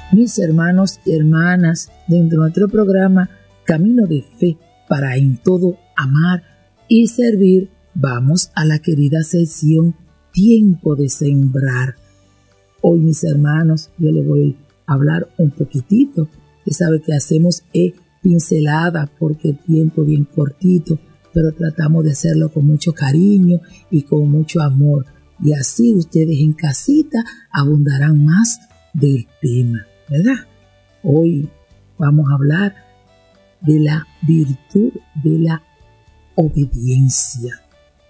Mis hermanos y hermanas, dentro de nuestro programa Camino de Fe para en todo amar y servir, vamos a la querida sección Tiempo de Sembrar. Hoy, mis hermanos, yo les voy a hablar un poquitito. Usted sabe que hacemos pincelada porque el tiempo es bien cortito, pero tratamos de hacerlo con mucho cariño y con mucho amor. Y así ustedes en casita abundarán más del tema, ¿verdad? Hoy vamos a hablar de la virtud de la obediencia.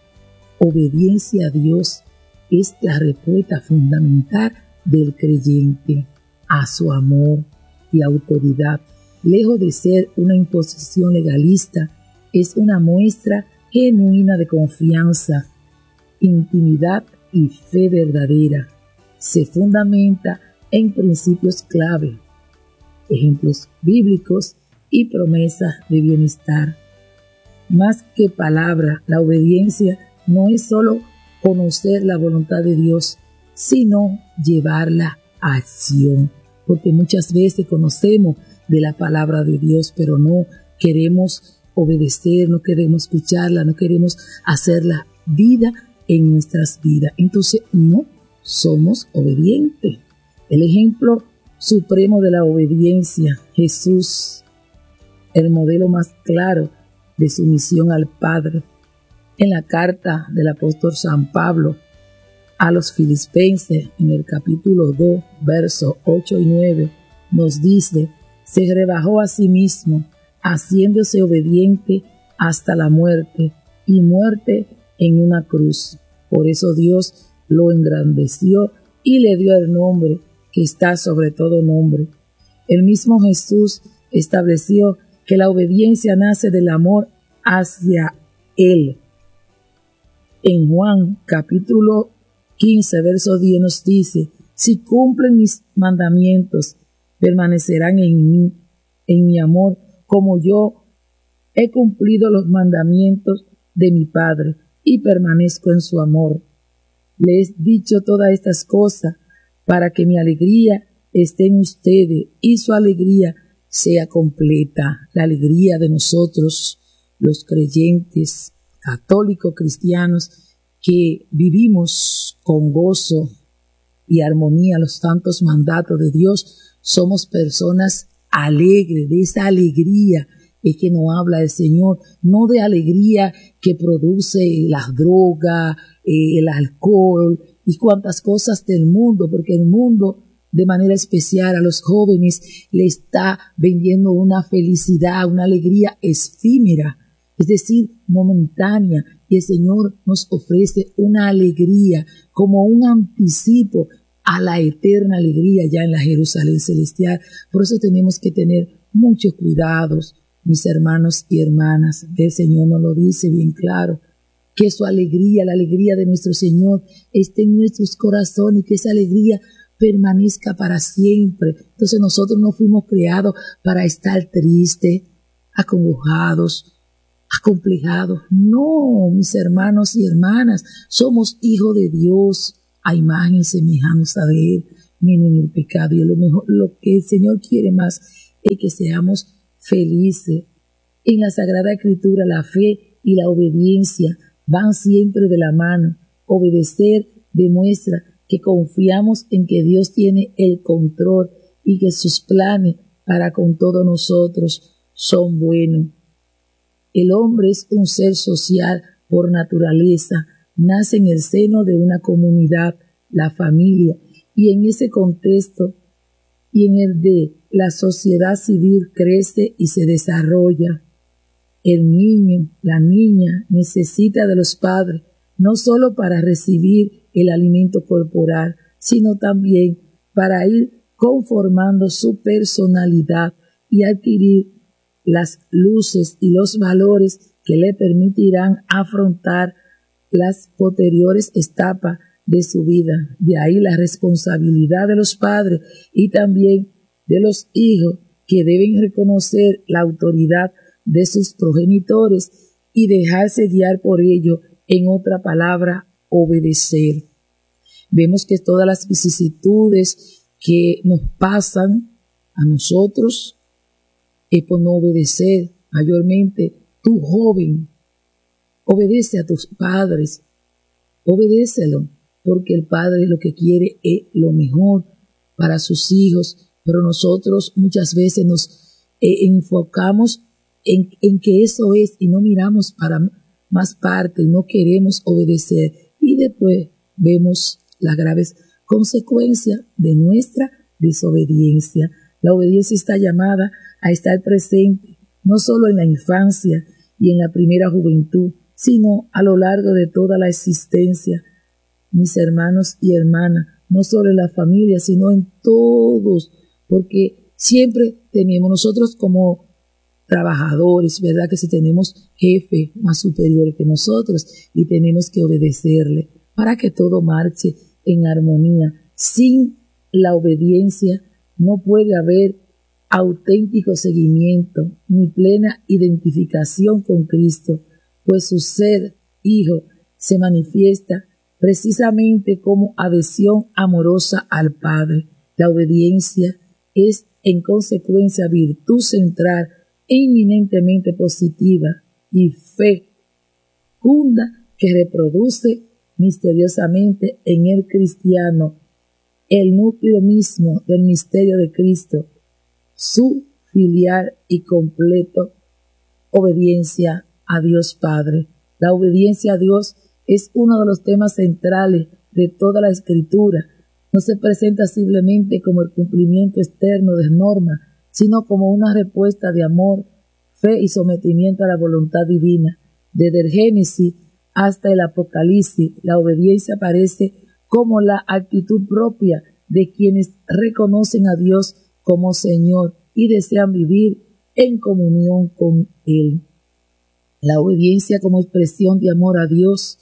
Obediencia a Dios es la respuesta fundamental del creyente a su amor y autoridad. Lejos de ser una imposición legalista, es una muestra genuina de confianza, intimidad y fe verdadera. Se fundamenta en principios clave, ejemplos bíblicos y promesas de bienestar. Más que palabra, la obediencia no es solo conocer la voluntad de Dios, sino llevarla a acción, porque muchas veces conocemos de la palabra de Dios, pero no queremos obedecer, no queremos escucharla, no queremos hacerla vida en nuestras vidas. Entonces no somos obedientes. El ejemplo supremo de la obediencia, Jesús, el modelo más claro de sumisión al Padre. En la carta del apóstol San Pablo a los Filipenses, en el capítulo 2, versos 8 y 9, nos dice: se rebajó a sí mismo, haciéndose obediente hasta la muerte, y muerte en una cruz. Por eso Dios lo engrandeció y le dio el nombre que está sobre todo nombre. El mismo Jesús estableció que la obediencia nace del amor hacia Él. En Juan capítulo 15, verso 10 nos dice: si cumplen mis mandamientos, permanecerán en mi amor, como yo he cumplido los mandamientos de mi Padre y permanezco en su amor. Les he dicho todas estas cosas para que mi alegría esté en ustedes y su alegría sea completa. La alegría de nosotros, los creyentes, católicos, cristianos, que vivimos con gozo y armonía los santos mandatos de Dios, somos personas alegres. De esa alegría es que nos habla el Señor, no de alegría que produce las drogas, el alcohol y cuantas cosas del mundo, porque el mundo de manera especial a los jóvenes le está vendiendo una felicidad, una alegría efímera, es decir, momentánea, y el Señor nos ofrece una alegría como un anticipo a la eterna alegría ya en la Jerusalén celestial. Por eso tenemos que tener muchos cuidados, mis hermanos y hermanas. El Señor nos lo dice bien claro, que su alegría, la alegría de nuestro Señor, esté en nuestros corazones y que esa alegría permanezca para siempre. Entonces nosotros no fuimos creados para estar tristes, acongojados, acomplejados. No, mis hermanos y hermanas, somos hijos de Dios, a imagen y semejanza de Él, menos en el pecado. Y lo que el Señor quiere más es que seamos felices. En la Sagrada Escritura, la fe y la obediencia van siempre de la mano. Obedecer demuestra que confiamos en que Dios tiene el control y que sus planes para con todos nosotros son buenos. El hombre es un ser social por naturaleza, nace en el seno de una comunidad, la familia, y en ese contexto y en el de la sociedad civil crece y se desarrolla. El niño, la niña necesita de los padres, no solo para recibir el alimento corporal, sino también para ir conformando su personalidad y adquirir las luces y los valores que le permitirán afrontar las posteriores etapas de su vida. De ahí la responsabilidad de los padres y también de los hijos, que deben reconocer la autoridad de sus progenitores y dejarse guiar por ello, en otra palabra, obedecer. Vemos que todas las vicisitudes que nos pasan a nosotros es por no obedecer. Mayormente, tú joven, obedece a tus padres, obedécelo, porque el padre lo que quiere es lo mejor para sus hijos, pero nosotros muchas veces nos enfocamos en que eso es y no miramos para más parte, no queremos obedecer y después vemos las graves consecuencias de nuestra desobediencia. La obediencia está llamada a estar presente no solo en la infancia y en la primera juventud, sino a lo largo de toda la existencia. Mis hermanos y hermanas, no solo en la familia, sino en todos, porque siempre tenemos nosotros como trabajadores, ¿verdad? Que si tenemos jefes más superiores que nosotros y tenemos que obedecerle para que todo marche en armonía. Sin la obediencia no puede haber auténtico seguimiento ni plena identificación con Cristo, pues su ser hijo se manifiesta precisamente como adhesión amorosa al Padre. La obediencia es en consecuencia virtud central e eminentemente positiva y fe fecunda que reproduce misteriosamente en el cristiano el núcleo mismo del misterio de Cristo, su filial y completo obediencia a Dios Padre. La obediencia a Dios es uno de los temas centrales de toda la Escritura. No se presenta simplemente como el cumplimiento externo de normas, sino como una respuesta de amor, fe y sometimiento a la voluntad divina. Desde el Génesis hasta el Apocalipsis, la obediencia aparece como la actitud propia de quienes reconocen a Dios como Señor y desean vivir en comunión con Él. La obediencia como expresión de amor a Dios.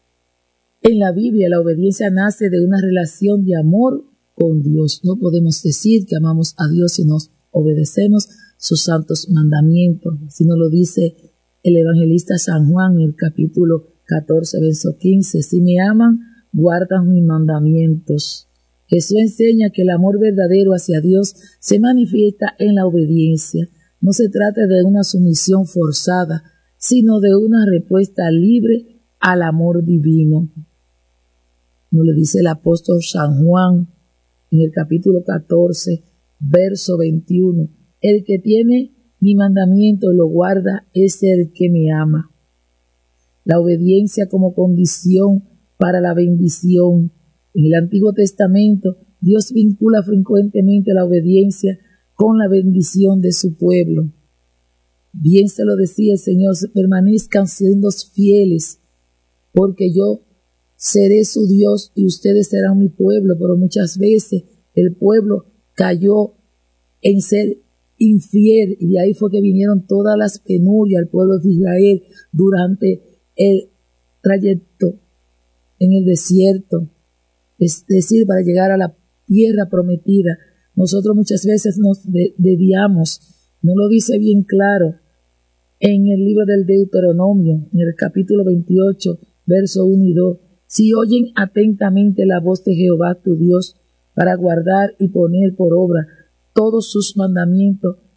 En la Biblia, la obediencia nace de una relación de amor con Dios. No podemos decir que amamos a Dios si no obedecemos sus santos mandamientos, sino lo dice el evangelista San Juan en el capítulo 14, verso 15. Si me aman, guardan mis mandamientos. Jesús enseña que el amor verdadero hacia Dios se manifiesta en la obediencia. No se trata de una sumisión forzada, sino de una respuesta libre al amor divino. Nos lo dice el apóstol San Juan en el capítulo 14, verso 21. El que tiene mi mandamiento y lo guarda es el que me ama. La obediencia como condición para la bendición. En el Antiguo Testamento, Dios vincula frecuentemente la obediencia con la bendición de su pueblo. Bien se lo decía el Señor, permanezcan siendo fieles, porque yo seré su Dios y ustedes serán mi pueblo. Pero muchas veces el pueblo cayó en ser infiel y de ahí fue que vinieron todas las penurias al pueblo de Israel durante el trayecto en el desierto, es decir, para llegar a la tierra prometida. Nosotros muchas veces nos desviamos, no lo dice bien claro en el libro del Deuteronomio, en el capítulo 28, verso 1 y 2. Si oyen atentamente la voz de Jehová tu Dios para guardar y poner por obra todos sus mandamientos